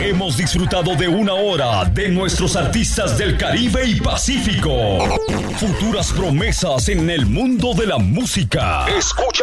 Hemos disfrutado de una hora de nuestros artistas del Caribe y Pacífico. Futuras promesas en el mundo de la música. Escucha